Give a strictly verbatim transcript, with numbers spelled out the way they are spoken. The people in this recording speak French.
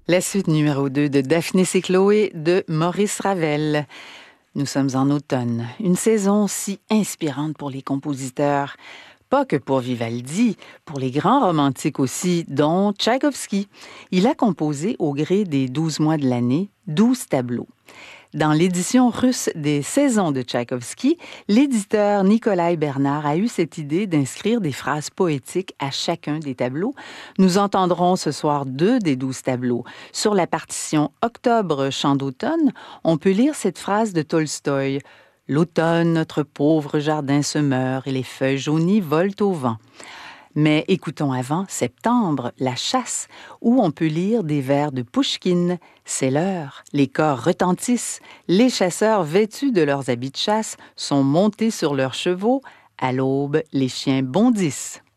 La suite numéro deux de Daphnis et Chloé de Maurice Ravel. Nous sommes en automne, une saison si inspirante pour les compositeurs. Pas que pour Vivaldi, pour les grands romantiques aussi, dont Tchaïkovski. Il a composé au gré des douze mois de l'année, douze tableaux. Dans l'édition russe des Saisons de Tchaïkovski, l'éditeur Nikolai Bernard a eu cette idée d'inscrire des phrases poétiques à chacun des tableaux. Nous entendrons ce soir deux des douze tableaux. Sur la partition Octobre, chant d'automne, on peut lire cette phrase de Tolstoï. « L'automne, notre pauvre jardin se meurt et les feuilles jaunies volent au vent. » Mais écoutons avant Septembre, la chasse, où on peut lire des vers de Pouchkine. C'est l'heure, les corps retentissent, les chasseurs vêtus de leurs habits de chasse sont montés sur leurs chevaux. À l'aube, les chiens bondissent.